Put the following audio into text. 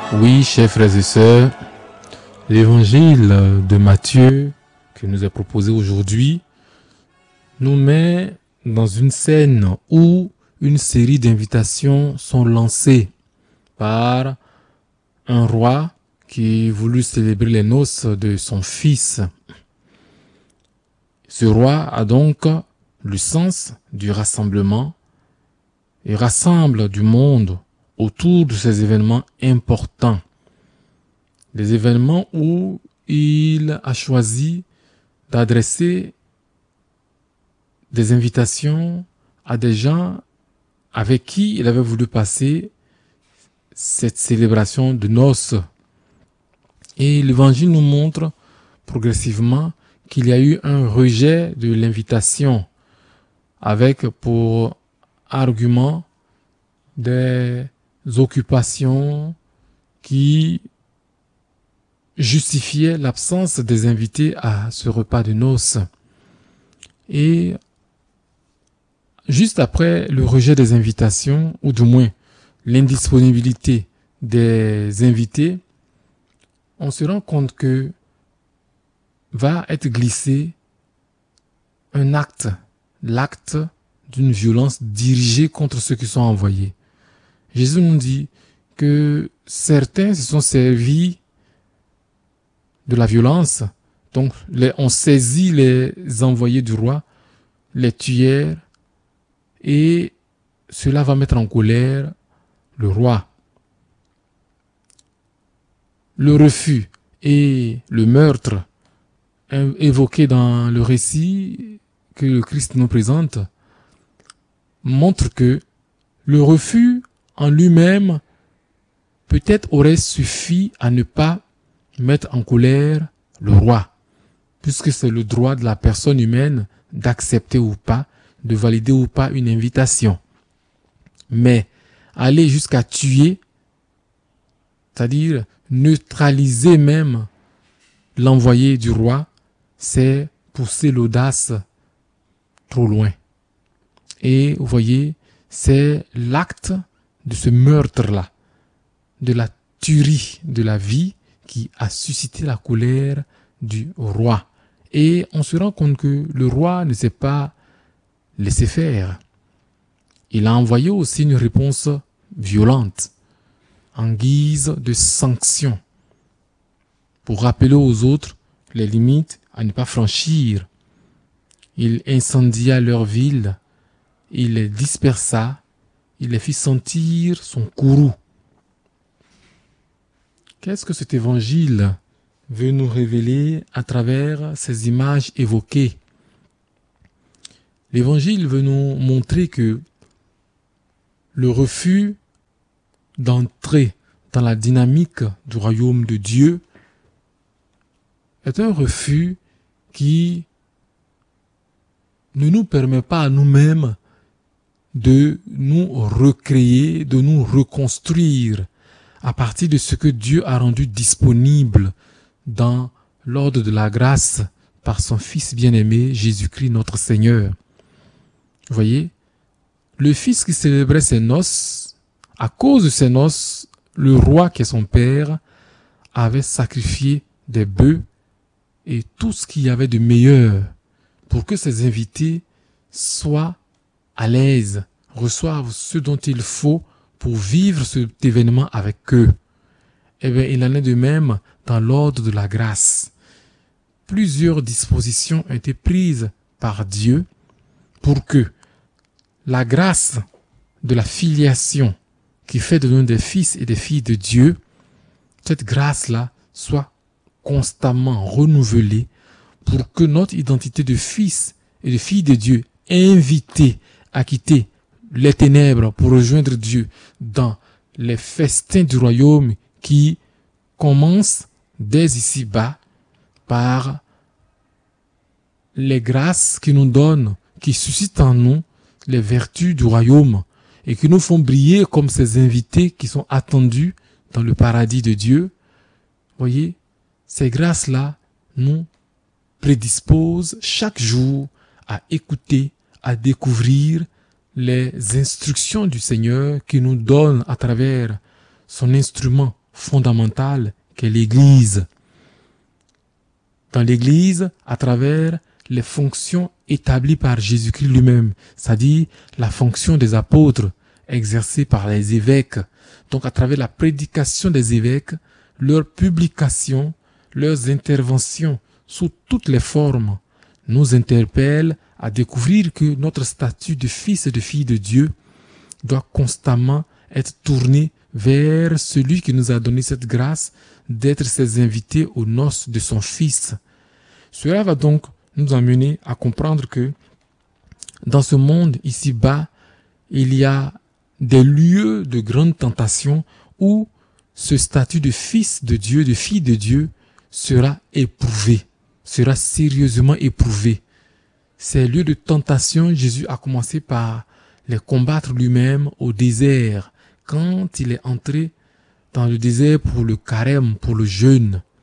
Oui, chers frères et sœurs, l'évangile de Matthieu qui nous est proposé aujourd'hui nous met dans une scène où une série d'invitations sont lancées par un roi qui voulut célébrer les noces de son fils. Ce roi a donc le sens du rassemblement et rassemble du monde autour de ces événements importants. Des événements où il a choisi d'adresser des invitations à des gens avec qui il avait voulu passer cette célébration de noces. Et l'évangile nous montre progressivement qu'il y a eu un rejet de l'invitation avec pour argument des occupations qui justifiaient l'absence des invités à ce repas de noces. Et juste après le rejet des invitations, ou du moins l'indisponibilité des invités, on se rend compte que va être glissé un acte, l'acte d'une violence dirigée contre ceux qui sont envoyés. Jésus nous dit que certains se sont servis de la violence, donc on saisit les envoyés du roi, les tuèrent, et cela va mettre en colère le roi. Le refus et le meurtre évoqués dans le récit que le Christ nous présente montrent que le refus en lui-même peut-être aurait suffi à ne pas mettre en colère le roi, puisque c'est le droit de la personne humaine d'accepter ou pas, de valider ou pas une invitation. Mais aller jusqu'à tuer, c'est-à-dire neutraliser même l'envoyé du roi, c'est pousser l'audace trop loin. Et vous voyez, c'est l'acte de ce meurtre-là, de la tuerie de la vie qui a suscité la colère du roi. Et on se rend compte que le roi ne s'est pas laissé faire. Il a envoyé aussi une réponse violente en guise de sanction pour rappeler aux autres les limites à ne pas franchir. Il incendia leur ville, il les dispersa, il les fit sentir son courroux. Qu'est-ce que cet évangile veut nous révéler à travers ces images évoquées? L'évangile veut nous montrer que le refus d'entrer dans la dynamique du royaume de Dieu est un refus qui ne nous permet pas à nous-mêmes de nous recréer, de nous reconstruire à partir de ce que Dieu a rendu disponible dans l'ordre de la grâce par son Fils bien-aimé, Jésus-Christ notre Seigneur. Vous voyez, le Fils qui célébrait ses noces, à cause de ses noces, le roi qui est son père avait sacrifié des bœufs et tout ce qu'il y avait de meilleur pour que ses invités soient à l'aise, reçoivent ce dont il faut pour vivre cet événement avec eux. Eh bien, il en est de même dans l'ordre de la grâce. Plusieurs dispositions ont été prises par Dieu pour que la grâce de la filiation qui fait de nous des fils et des filles de Dieu, cette grâce-là soit constamment renouvelée pour que notre identité de fils et de filles de Dieu, invités à quitter les ténèbres pour rejoindre Dieu dans les festins du royaume qui commencent dès ici-bas par les grâces qui nous donnent, qui suscitent en nous les vertus du royaume et qui nous font briller comme ces invités qui sont attendus dans le paradis de Dieu. Voyez, ces grâces-là nous prédisposent chaque jour à écouter, à découvrir les instructions du Seigneur qui nous donne à travers son instrument fondamentale qu'est l'Église. Dans l'Église, à travers les fonctions établies par Jésus-Christ lui-même, c'est-à-dire la fonction des apôtres exercée par les évêques. Donc à travers la prédication des évêques, leur publication, leurs interventions sous toutes les formes nous interpellent à découvrir que notre statut de fils et de fille de Dieu doit constamment être tourné vers celui qui nous a donné cette grâce d'être ses invités aux noces de son Fils. Cela va donc nous amener à comprendre que dans ce monde ici-bas, il y a des lieux de grande tentation où ce statut de fils de Dieu, de fille de Dieu, sera éprouvé, sera sérieusement éprouvé. Ces lieux de tentation, Jésus a commencé par les combattre lui-même au désert, quand il est entré dans le désert pour le carême, pour le jeûne.